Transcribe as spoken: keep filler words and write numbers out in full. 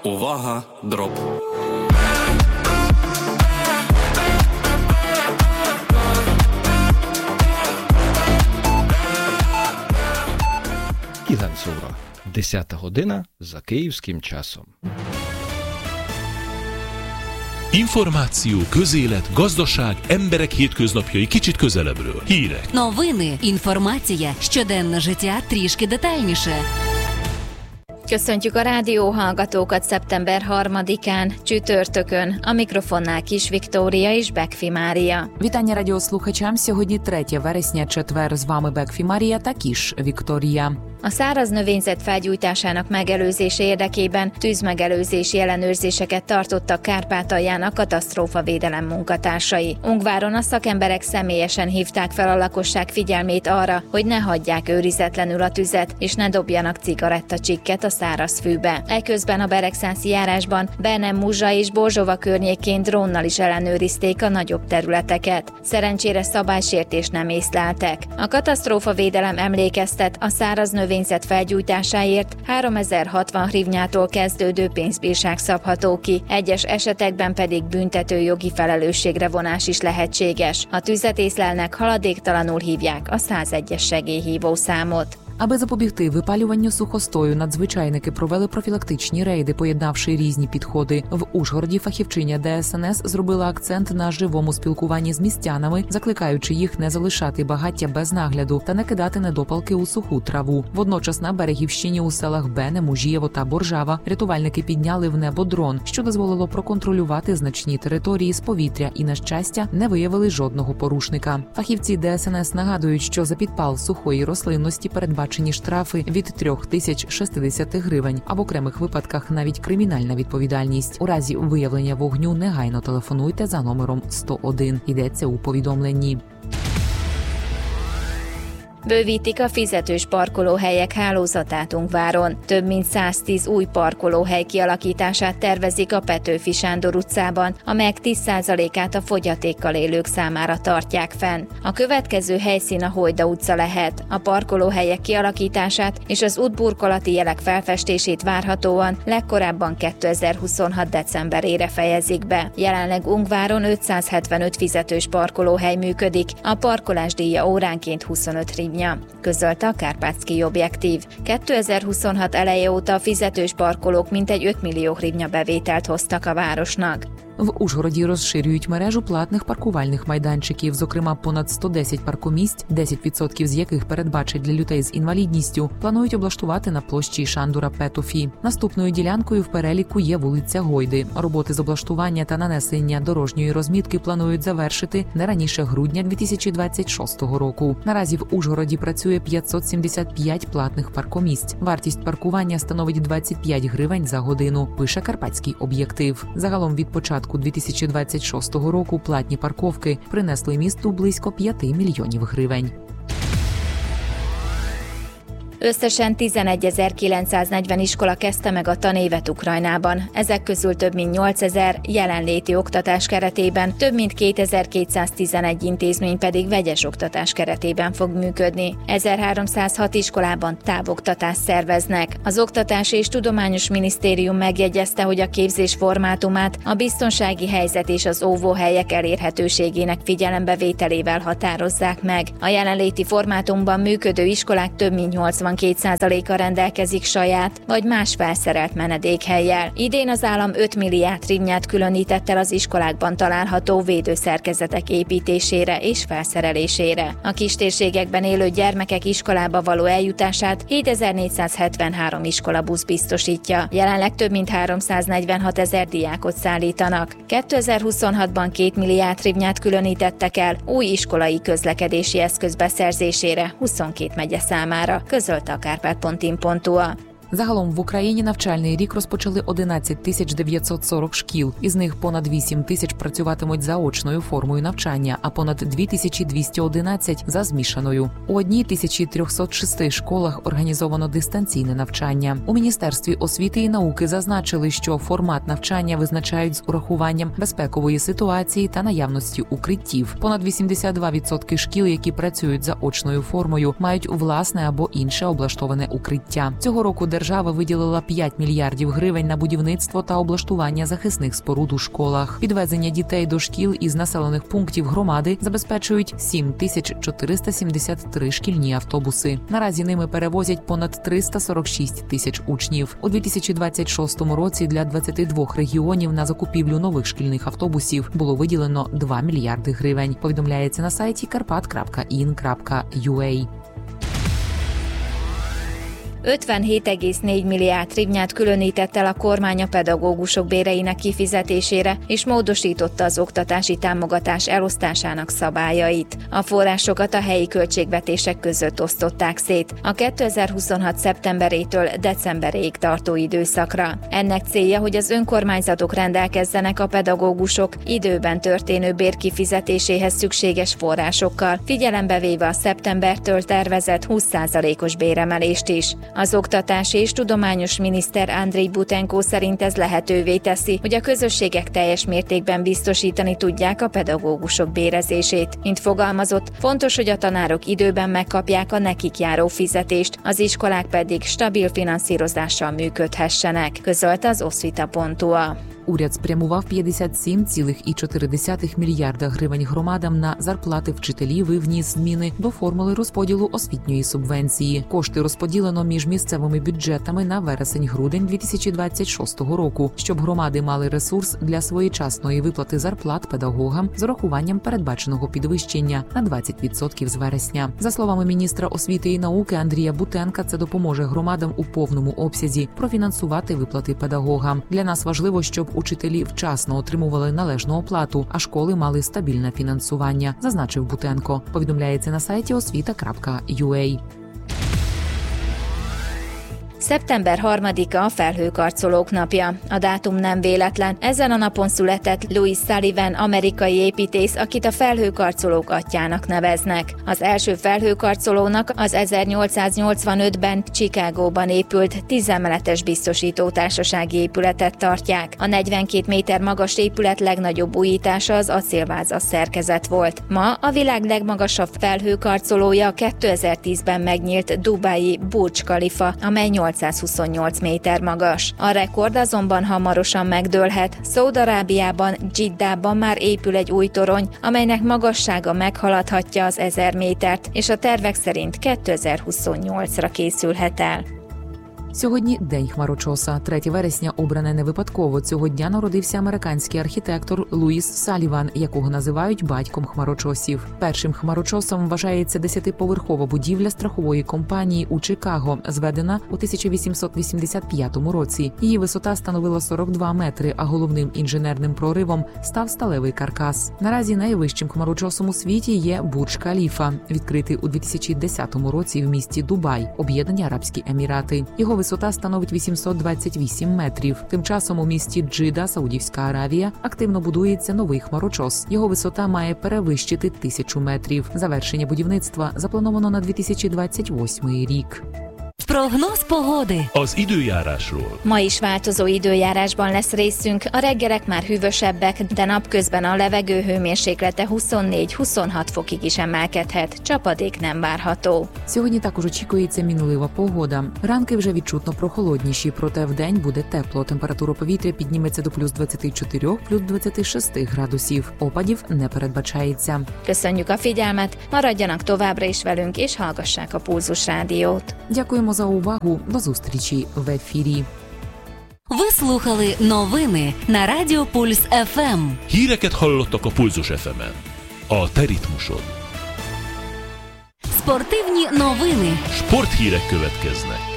Увага, дроп. kilenc óra, dесята година за kиївським часом. Információ, közélet, gazdaság, emberek hétköznapjai kicsit közelebbről. Hírek. Новини, інформація, щоденне життя трішки детальніше. Köszöntjük a rádióhallgatókat szeptember harmadikán, csütörtökön. A mikrofonnál Kis Viktória és Bekfi Mária. Вітання радіослухачам. Сьогодні третє вересня, четвер. З вами Бекфі Марія та Кіш Вікторія. A száraz növényzet felgyújtásának megelőzése érdekében tűzmegelőzési ellenőrzéseket tartottak Kárpátalján a katasztrófavédelem munkatársai. Ungváron a szakemberek személyesen hívták fel a lakosság figyelmét arra, hogy ne hagyják őrizetlenül a tüzet, és ne dobjanak cigarettacsikket a szárazfűbe. Eközben a Beregszászi járásban Berne-Muzsa és Borzsova környékén drónnal is ellenőrizték a nagyobb területeket. Szerencsére szabálysértést nem észleltek. A katasztrófavédelem emlékeztet a száraz növényzet növényzet felgyújtásáért háromezer-hatvan hrivnyától kezdődő pénzbírság szabható ki, egyes esetekben pedig büntető jogi felelősségre vonás is lehetséges. Ha tüzet észlelnek, haladéktalanul hívják a százegyes segélyhívó számot. Аби запобігти випалюванню сухостою, надзвичайники провели профілактичні рейди, поєднавши різні підходи. В Ужгороді фахівчиня Де Ес Ен Ес зробила акцент на живому спілкуванні з містянами, закликаючи їх не залишати багаття без нагляду та не кидати недопалки у суху траву. Водночас на Берегівщині у селах Бене, Мужієво та Боржава рятувальники підняли в небо дрон, що дозволило проконтролювати значні території з повітря і, на щастя, не виявили жодного порушника. Фахівці Де Ес Ен Ес нагадують, що за підпал сухої рослинності передбачені штрафи від три тисячі шістдесят гривень, а в окремих випадках навіть кримінальна відповідальність. У разі виявлення вогню негайно телефонуйте за номером сто один. Йдеться у повідомленні. Bővítik a fizetős parkolóhelyek hálózatát Ungváron. Több mint száztíz új parkolóhely kialakítását tervezik a Petőfi Sándor utcában, amelyek tíz százalékát a fogyatékkal élők számára tartják fenn. A következő helyszín a Hojda utca lehet. A parkolóhelyek kialakítását és az útburkolati jelek felfestését várhatóan legkorábban kétezer-huszonhat decemberére fejezik be. Jelenleg Ungváron ötszázhetvenöt fizetős parkolóhely működik, a parkolás díja óránként huszonöt hrivnya, közölte a Kárpátszkij Objektív. kétezer-huszonhat eleje óta a fizetős parkolók mintegy öt millió hrivnya bevételt hoztak a városnak. В Ужгороді розширюють мережу платних паркувальних майданчиків, зокрема понад сто десять паркомісць, десять відсотків з яких передбачать для людей з інвалідністю, планують облаштувати на площі Шандора Петофі. Наступною ділянкою в переліку є вулиця Гойди. Роботи з облаштування та нанесення дорожньої розмітки планують завершити не раніше грудня дві тисячі двадцять шостого року. Наразі в Ужгороді працює п'ятсот сімдесят п'ять платних паркомісць. Вартість паркування становить двадцять п'ять гривень за годину, пише Карпатський Об'єктив. Загалом від початку дві тисячі двадцять шостого року платні парковки принесли місту близько п'яти мільйонів гривень. Összesen tizenegyezer-kilencszáznegyven iskola kezdte meg a tanévet Ukrajnában. Ezek közül több mint nyolcezer jelenléti oktatás keretében, több mint kétezer-kétszáztizenegy intézmény pedig vegyes oktatás keretében fog működni. ezerháromszázhat iskolában távoktatást szerveznek. Az Oktatási és Tudományos Minisztérium megjegyezte, hogy a képzés formátumát a biztonsági helyzet és az óvóhelyek elérhetőségének figyelembevételével határozzák meg. A jelenléti formátumban működő iskolák több mint nyolcvankét százaléka rendelkezik saját vagy más felszerelt menedékhellyel. Idén az állam öt milliárd hrivnyát különített el az iskolákban található védőszerkezetek építésére és felszerelésére. A kistérségekben élő gyermekek iskolába való eljutását hétezer-négyszázhetvenhárom iskolabusz biztosítja. Jelenleg több mint háromszáznegyvenhat ezer diákot szállítanak. kétezer-huszonhatban két milliárd hrivnyát különítettek el új iskolai közlekedési eszköz beszerzésére huszonkét megye számára, közölte a kárpát pont in pont hu a. Загалом в Україні навчальний рік розпочали одинадцять тисяч дев'ятсот сорок шкіл. Із них понад вісім тисяч працюватимуть за очною формою навчання, а понад дві тисячі двісті одинадцять за змішаною. У одній тисячі трьохсот шести школах організовано дистанційне навчання. У Міністерстві освіти і науки зазначили, що формат навчання визначають з урахуванням безпекової ситуації та наявності укриттів. Понад вісімдесят два відсотки шкіл, які працюють за очною формою, мають власне або інше облаштоване укриття. Цього року держава держава виділила п'ять мільярдів гривень на будівництво та облаштування захисних споруд у школах. Підвезення дітей до шкіл із населених пунктів громади забезпечують сім тисяч чотириста сімдесят три шкільні автобуси. Наразі ними перевозять понад триста сорок шість тисяч учнів. У дві тисячі двадцять шостому році для двадцяти двох регіонів на закупівлю нових шкільних автобусів було виділено два мільярди гривень. Повідомляється на сайті карпат крапка ін крапка ю а. ötvenhét egész négy milliárd hrivnyát különített el a kormány a pedagógusok béreinek kifizetésére, és módosította az oktatási támogatás elosztásának szabályait. A forrásokat a helyi költségvetések között osztották szét a kétezer-huszonhat szeptemberétől decemberéig tartó időszakra. Ennek célja, hogy az önkormányzatok rendelkezzenek a pedagógusok időben történő bérkifizetéséhez szükséges forrásokkal, figyelembe véve a szeptembertől tervezett húsz százalékos béremelést is. Az oktatási és tudományos miniszter Andriy Butenko szerint ez lehetővé teszi, hogy a közösségek teljes mértékben biztosítani tudják a pedagógusok bérezését. Mint fogalmazott, fontos, hogy a tanárok időben megkapják a nekik járó fizetést, az iskolák pedig stabil finanszírozással működhessenek, közölte az osvita pont hu a. Уряд спрямував п'ятдесят сім цілих чотири десятих мільярда гривень громадам на зарплати вчителів і вніс зміни до формули розподілу освітньої субвенції. Кошти розподілено між місцевими бюджетами на вересень-грудень дві тисячі двадцять шостого року, щоб громади мали ресурс для своєчасної виплати зарплат педагогам з урахуванням передбаченого підвищення на двадцять відсотків з вересня. За словами міністра освіти і науки Андрія Бутенка, це допоможе громадам у повному обсязі профінансувати виплати педагогам. Для нас важливо, щоб учителі вчасно отримували належну оплату, а школи мали стабільне фінансування, зазначив Бутенко. Повідомляється на сайті освіта крапка ю а. Szeptember harmadika a felhőkarcolók napja. A dátum nem véletlen. Ezen a napon született Louis Sullivan, amerikai építész, akit a felhőkarcolók atyjának neveznek. Az első felhőkarcolónak az ezernyolcszáznyolcvanötben Chicagóban épült tízemeletes biztosítótársasági épületet tartják. A negyvenkét méter magas épület legnagyobb újítása az acélvázas szerkezet volt. Ma a világ legmagasabb felhőkarcolója kétezer-tízben megnyílt dubai Burj Khalifa, amely nyolcszázhuszonnyolc méter magas. A rekord azonban hamarosan megdőlhet. Szaúd-Arábiában, Dzsiddában már épül egy új torony, amelynek magassága meghaladhatja az ezer métert, és a tervek szerint kétezer-huszonnyolcra készülhet el. Сьогодні День хмарочоса. третього вересня обране не випадково. Цього дня народився американський архітектор Луїс Саліван, якого називають батьком хмарочосів. Першим хмарочосом вважається десятиповерхова будівля страхової компанії у Чикаго, зведена у тисяча вісімсот вісімдесят п'ятому році. Її висота становила сорок два метри, а головним інженерним проривом став сталевий каркас. Наразі найвищим хмарочосом у світі є Бурдж Каліфа, відкритий у дві тисячі десятому році в місті Дубай, Об'єднані Арабські Емірати. Його висота становить вісімсот двадцять вісім метрів. Тим часом у місті Джида, Саудівська Аравія, активно будується новий хмарочос. Його висота має перевищити тисячу метрів. Завершення будівництва заплановано на дві tized huszonnyolcas рік. Прогноz pogody. Az időjárásról. Ma is változó időjárásban lesz részünk, a reggelek már hűvösebbek, de napközben a levegő hőmérséklete huszonnégy-huszonhat fokig is emelkedhet, csapadék nem várható. Сьогодні також очікується мінлива погода. Ранки вже відчутно прохолодніші, проте вдень буде тепло. Температура повітря підніметься до плюс двадцять чотири – плюс двадцять шість градусів. Опадів не передбачається. Köszönjük a figyelmet, maradjanak továbbra is velünk, és hallgassák a Pulzus Rádiót. Дякуємо за увагу. До зустрічі в ефірі. Ви слухали новини на Радіо Пульс еф ем. Híreket hallottak a Pulzus еф ем-en. A te ritmusod. Спортивні новини. Sporthírek következnek.